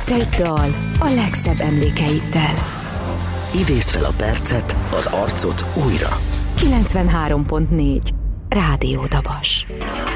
Egy dal a legszebb emlékeiddel. Idézd fel a percet, az arcot újra. 93.4 Rádió Dabas.